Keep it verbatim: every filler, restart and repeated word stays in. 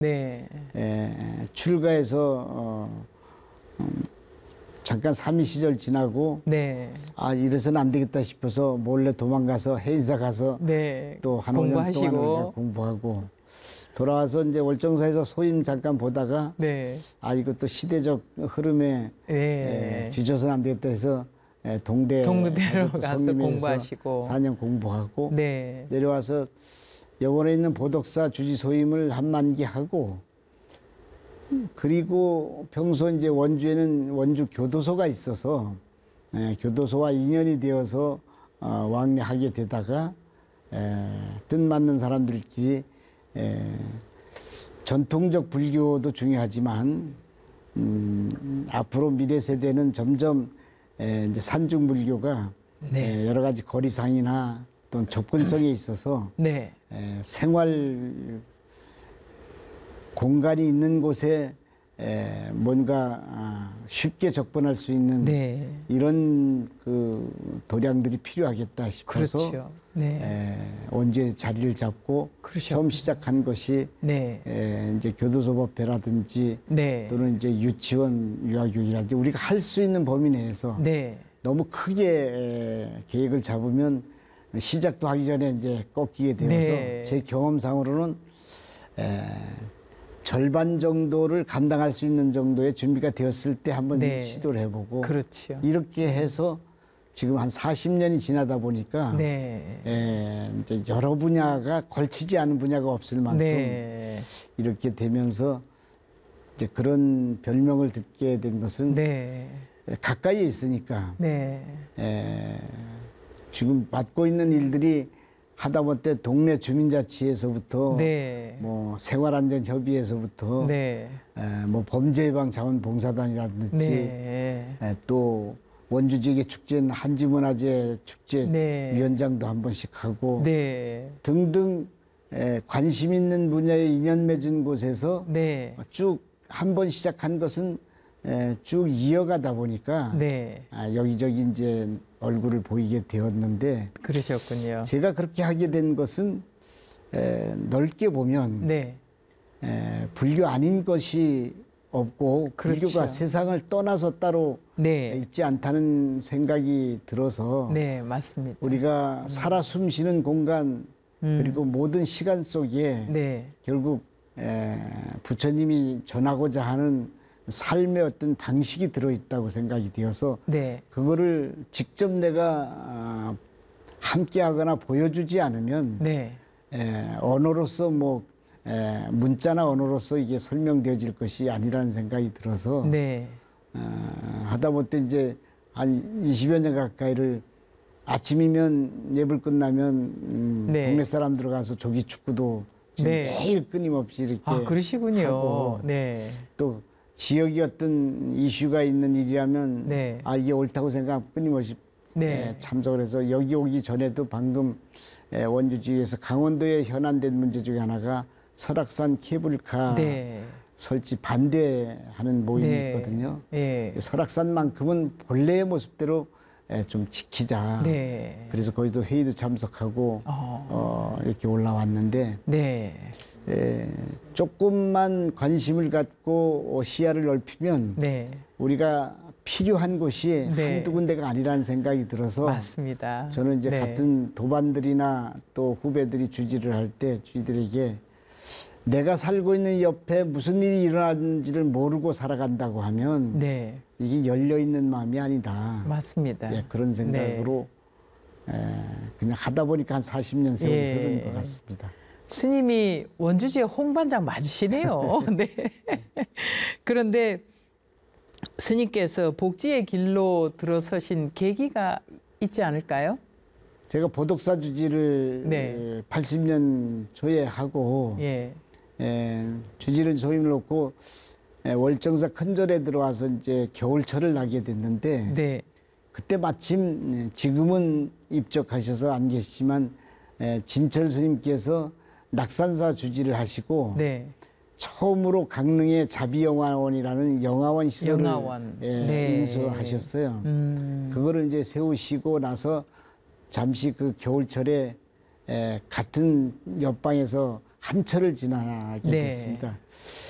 네. 에, 출가해서 어, 음, 잠깐 삼위 시절 지나고 네. 아 이래서는 안 되겠다 싶어서 몰래 도망가서 해인사 가서 네. 또 한 오 년 동안 우리가 공부하시고. 공부하고 돌아와서 이제 월정사에서 소임 잠깐 보다가 네. 아 이것도 시대적 흐름에 네. 에, 뒤져서는 안 되겠다 해서 에, 동대 동대로 또 가서 성림에서 공부하시고. 사 년 공부하고 네. 내려와서 영월에 있는 보덕사 주지 소임을 한 만기 하고 그리고 평소 이제 원주에는 원주 교도소가 있어서 에, 교도소와 인연이 되어서 어, 왕래하게 되다가 에, 뜻맞는 사람들끼리 에, 전통적 불교도 중요하지만 음, 앞으로 미래 세대는 점점 에, 이제 산중 불교가 네. 에, 여러 가지 거리상이나 또는 접근성에 있어서 네. 에, 생활 공간이 있는 곳에 에, 뭔가 아, 쉽게 접근할 수 있는 네. 이런 그 도량들이 필요하겠다 싶어서 그렇죠. 네. 에, 원주에 자리를 잡고 그러셨군요. 처음 시작한 것이 네. 에, 이제 교도소법회라든지 네. 또는 이제 유치원 유아교육이라든지 우리가 할 수 있는 범위 내에서 네. 너무 크게 에, 계획을 잡으면 시작도 하기 전에 이제 꺾이게 되어서 네. 제 경험상으로는 에, 절반 정도를 감당할 수 있는 정도의 준비가 되었을 때 한번 네. 시도를 해보고 그렇죠. 이렇게 해서 지금 한 사십 년이 지나다 보니까 네. 에, 이제 여러 분야가 걸치지 않은 분야가 없을 만큼 네. 이렇게 되면서 이제 그런 별명을 듣게 된 것은 네. 가까이에 있으니까 네. 에, 지금 맡고 있는 일들이 하다못해 동네 주민자치에서부터 네. 뭐 생활안전협의회에서부터 네. 에, 뭐 범죄예방자원봉사단이라든지 네. 에, 또 원주 지역의 축제는 한지문화재 축제 네. 위원장도 한 번씩 하고 네. 등등 에, 관심 있는 분야에 인연 맺은 곳에서 네. 쭉 한 번 시작한 것은 에, 쭉 이어가다 보니까 네. 아, 여기저기 이제 얼굴을 보이게 되었는데 그러셨군요. 제가 그렇게 하게 된 것은 에, 넓게 보면 네. 에, 불교 아닌 것이 없고 그렇죠. 불교가 세상을 떠나서 따로 네. 있지 않다는 생각이 들어서 네, 맞습니다. 우리가 살아 숨쉬는 공간 음. 그리고 모든 시간 속에 네. 결국 에, 부처님이 전하고자 하는 삶의 어떤 방식이 들어있다고 생각이 되어서 네. 그거를 직접 내가 아, 함께하거나 보여주지 않으면 네. 에, 언어로서 뭐 에, 문자나 언어로서 이게 설명되어질 것이 아니라는 생각이 들어서 네. 어, 하다못해 이제 한 이십여 년 가까이를 아침이면 예불 끝나면 음, 네. 동네 사람 들어가서 조기 축구도 지금 네. 매일 끊임없이 이렇게 아, 그러시군요. 하고 네. 또 지역이 어떤 이슈가 있는 일이라면 네. 아 이게 옳다고 생각하면 끊임없이 네. 에, 참석을 해서 여기 오기 전에도 방금 에, 원주지에서 강원도에 현안된 문제 중에 하나가 설악산 케이블카 네. 설치 반대하는 모임이 네. 있거든요. 네. 설악산만큼은 본래의 모습대로 에, 좀 지키자. 네. 그래서 거기도 회의도 참석하고 어. 어, 이렇게 올라왔는데 네. 에, 조금만 관심을 갖고 시야를 넓히면 네. 우리가 필요한 곳이 네. 한두 군데가 아니라는 생각이 들어서 맞습니다. 저는 이제 네. 같은 도반들이나 또 후배들이 주지를 할 때 주지들에게 내가 살고 있는 옆에 무슨 일이 일어나는지를 모르고 살아간다고 하면 네. 이게 열려있는 마음이 아니다. 맞습니다. 예, 그런 생각으로 에, 그냥 하다 보니까 한 사십 년 세월이 예. 흐른 것 같습니다. 스님이 원주지의 홍반장 맞으시네요. 네. 그런데 스님께서 복지의 길로 들어서신 계기가 있지 않을까요? 제가 보덕사 주지를 네. 팔십 년 초에 하고 예. 에, 주지를 소임을 놓고 에, 월정사 큰절에 들어와서 이제 겨울철을 나게 됐는데 네. 그때 마침 에, 지금은 입적하셔서 안 계시지만 에, 진철 스님께서 낙산사 주지를 하시고 네. 처음으로 강릉에 자비영화원이라는 영화원 시설을 영화원. 예, 네. 인수하셨어요. 음. 그거를 이제 세우시고 나서 잠시 그 겨울철에 에, 같은 옆방에서 한철을 지나게 네. 됐습니다.